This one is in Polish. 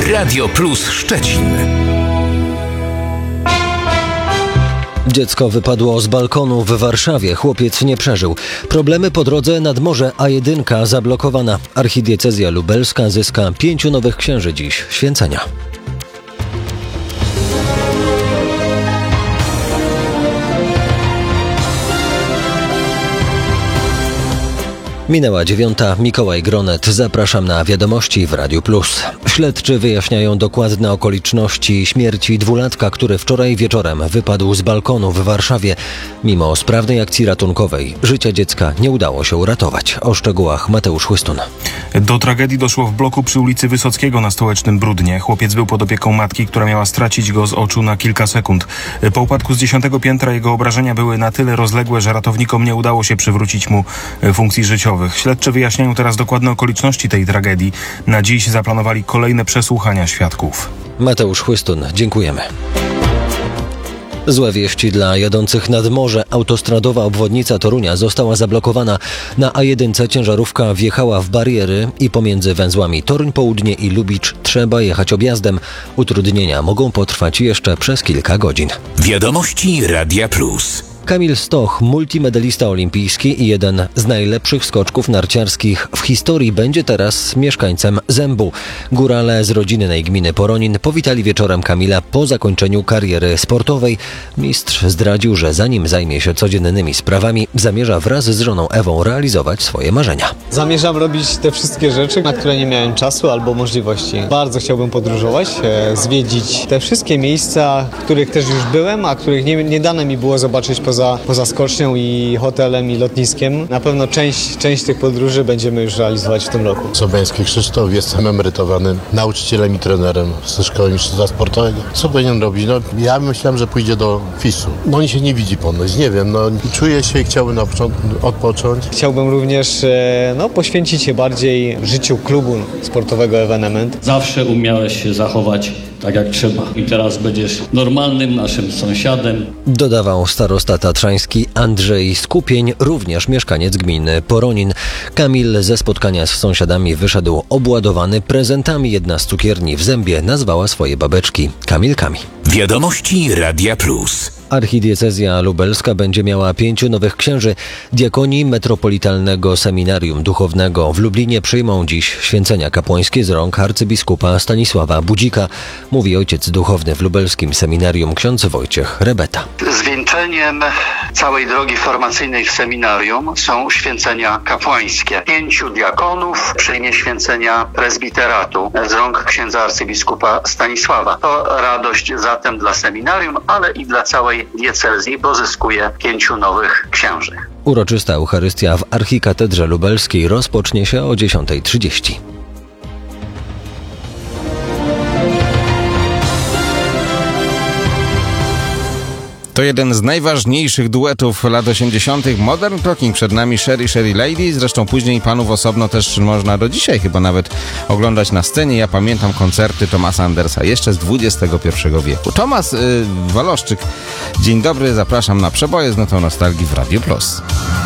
Radio Plus Szczecin. Dziecko wypadło z balkonu w Warszawie. Chłopiec nie przeżył. Problemy po drodze nad morze A1 zablokowana. Archidiecezja lubelska zyska 5 nowych księży dziś święcenia. Minęła 9. Mikołaj Gronet. Zapraszam na wiadomości w Radiu Plus. Śledczy wyjaśniają dokładne okoliczności śmierci dwulatka, który wczoraj wieczorem wypadł z balkonu w Warszawie. Mimo sprawnej akcji ratunkowej życia dziecka nie udało się uratować. O szczegółach Mateusz Chłystun. Do tragedii doszło w bloku przy ulicy Wysockiego na Stołecznym Brudnie. Chłopiec był pod opieką matki, która miała stracić go z oczu na kilka sekund. Po upadku z 10. piętra jego obrażenia były na tyle rozległe, że ratownikom nie udało się przywrócić mu funkcji życiowych. Śledczy wyjaśniają teraz dokładne okoliczności tej tragedii. Na dziś zaplanowali kolejne przesłuchania świadków. Mateusz Chłystun, dziękujemy. Złe wieści dla jadących nad morze. Autostradowa obwodnica Torunia została zablokowana. Na A1 ciężarówka wjechała w bariery i pomiędzy węzłami Toruń Południe i Lubicz trzeba jechać objazdem. Utrudnienia mogą potrwać jeszcze przez kilka godzin. Wiadomości Radia Plus. Kamil Stoch, multimedalista olimpijski i jeden z najlepszych skoczków narciarskich w historii, będzie teraz mieszkańcem Zębu. Górale z rodzinnej gminy Poronin powitali wieczorem Kamila po zakończeniu kariery sportowej. Mistrz zdradził, że zanim zajmie się codziennymi sprawami, zamierza wraz z żoną Ewą realizować swoje marzenia. Zamierzam robić te wszystkie rzeczy, na które nie miałem czasu albo możliwości. Bardzo chciałbym podróżować, zwiedzić te wszystkie miejsca, w których też już byłem, a których nie dane mi było zobaczyć poza skocznią i hotelem i lotniskiem. Na pewno część tych podróży będziemy już realizować w tym roku. Sobeński Krzysztof, jestem emerytowanym nauczycielem i trenerem ze szkoły mistrzostwa sportowego. Co powinien robić? Ja myślałem, że pójdzie do FIS-u. On się nie widzi ponoć, nie wiem, czuję się i chciałbym na początku odpocząć. Chciałbym również poświęcić się bardziej życiu klubu sportowego Evenement. Zawsze umiałeś się zachować tak jak trzeba. I teraz będziesz normalnym naszym sąsiadem. Dodawał starosta tatrzański Andrzej Skupień, również mieszkaniec gminy Poronin. Kamil ze spotkania z sąsiadami wyszedł obładowany prezentami. Jedna z cukierni w Zębie nazwała swoje babeczki Kamilkami. Wiadomości Radia Plus. Archidiecezja lubelska będzie miała 5 nowych księży. Diakoni Metropolitalnego Seminarium Duchownego w Lublinie przyjmą dziś święcenia kapłańskie z rąk arcybiskupa Stanisława Budzika, mówi ojciec duchowny w lubelskim seminarium ksiądz Wojciech Rebeta. Zwieńczeniem całej drogi formacyjnej w seminarium są święcenia kapłańskie. 5 diakonów przyjmie święcenia prezbiteratu z rąk księdza arcybiskupa Stanisława. To radość zatem dla seminarium, ale i dla całej diecezji, bo zyskuje 5 nowych księży. Uroczysta Eucharystia w Archikatedrze Lubelskiej rozpocznie się o 10:30. To jeden z najważniejszych duetów lat 80. Modern Talking. Przed nami Sherry Lady. Zresztą później panów osobno też można do dzisiaj chyba nawet oglądać na scenie. Ja pamiętam koncerty Thomasa Andersa jeszcze z XXI wieku. Tomasz Waloszczyk. Dzień dobry, zapraszam na przeboje z notą nostalgii w Radio Plus.